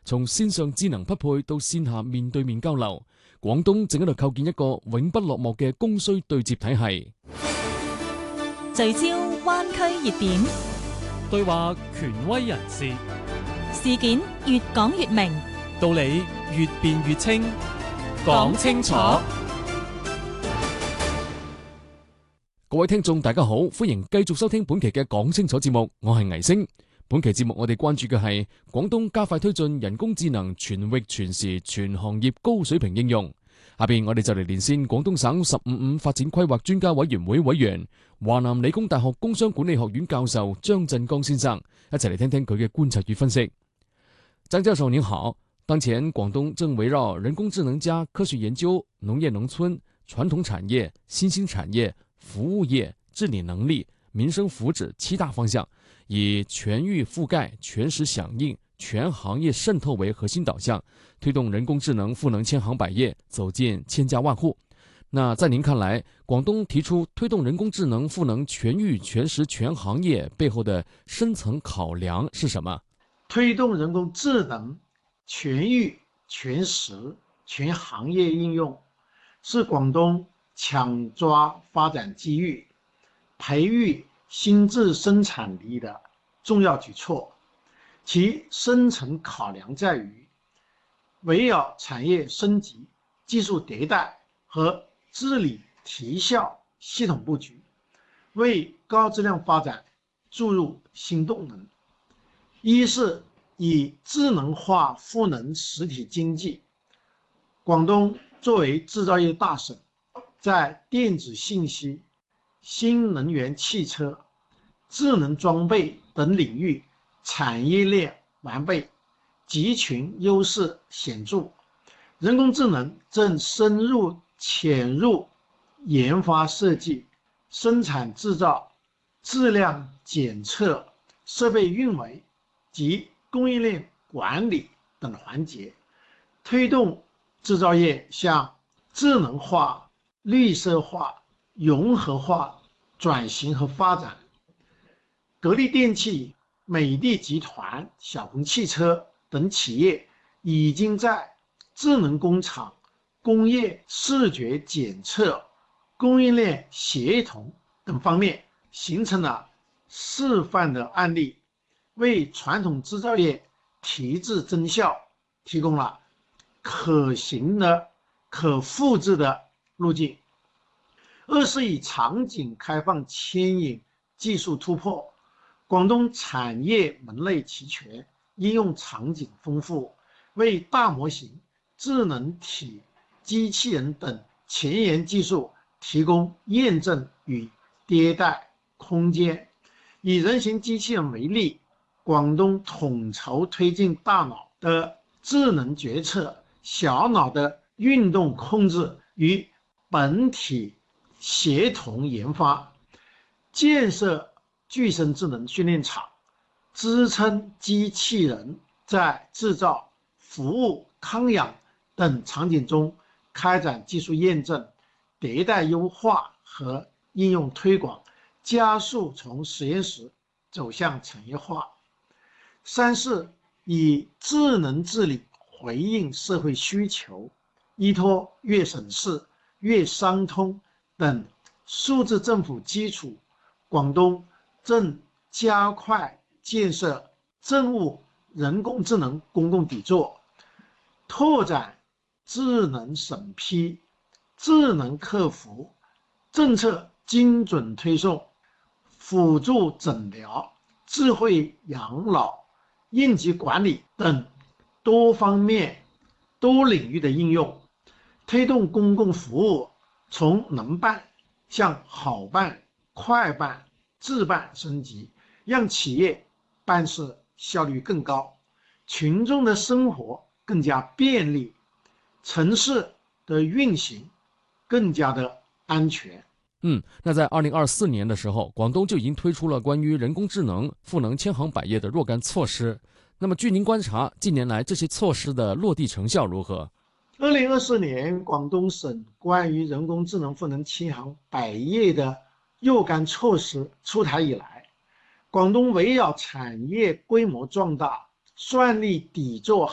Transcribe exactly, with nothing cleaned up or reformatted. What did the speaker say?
從線上智能匹配到線下面對面交流，廣東正喺度構建一個永不落幕嘅供需對接體系。 聚焦灣區熱點， 對話權威人士， 事件越講越明， 道理越辯越清，講清楚。 各位聽眾大家好，歡迎繼續收聽本期嘅講清楚節目，我係倪星。本期節目我哋關注嘅係廣東加快推進人工智能全域全時全行業高水平應用。下邊我哋就嚟連線廣東省十五五發展規劃專家委員會委員、華南理工大學工商管理學院教授張振剛先生，一齊嚟聽聽佢嘅觀察與分析。張教授您好，當前廣東正圍繞人工智能加科學研究、農業農村、傳統產業、新興產業、服務業、治理能力、民生福祉七大方向，以全域覆蓋、全時響應、全行業滲透為核心導向，推動人工智能賦能千行百業，走進千家萬戶。那在您看來，廣東提出推動人工智能賦能全域、全時、全行業背後的深層考量是什麼？ 推動人工智能全域、全時、全行業應用，是廣東搶抓發展機遇、培育新質生產力的重要舉措。其深層考量在於圍繞產業升級、技術迭代和治理提效系統布局，為高質量發展注入新動能。一是以智能化賦能實體經濟。廣東作為製造業大省，在電子信息、新能源汽車、智能裝備等領域產業鏈完備，集群優勢顯著。人工智能正深入潛入研發設計、生產製造、質量檢測、設備運維及供應鏈管理等環節，推動製造業向智能化、綠色化、融合化轉型和發展。格力電器、美的集團、小鵬汽車等企業已經在智能工廠、工業視覺檢測、供應鏈協同等方面形成了示範的案例，為傳統製造業提質增效提供了可行的、可複製的路徑。二是以場景開放牽引技術突破。廣東產業門類齊全，應用場景豐富，為大模型、智能體、機器人等前沿技術提供驗證與迭代空間。以人形機器人為例，廣東統籌推進大腦的智能決策、小腦的運動控制與本體協同研發，建設具身智能訓練場，支撐機器人在製造、服務、康養等場景中開展技術驗證、迭代優化和應用推廣，加速從實驗室走向產業化。三是以智能治理回應社會需求，依托粵省事、粵商通等數字政府基礎，廣東正加快建設政務人工智能公共底座，拓展智能審批、智能客服、政策精準推送、輔助診療、智慧養老、應急管理等多方面、多領域的應用，推動公共服務從能辦向好辦、快辦、智辦升級，讓企業辦事效率更高，群眾的生活更加便利，城市的運行更加的安全。 嗯，那在二零二四年的時候，廣東就已經推出了關於人工智能賦能千行百業的若干措施。那麼據您觀察，近年來這些措施的落地成效如何？ 二零二四年廣東省關於人工智能賦能千行百業的若干措施出台以來，廣東圍繞產業規模壯大、算力底座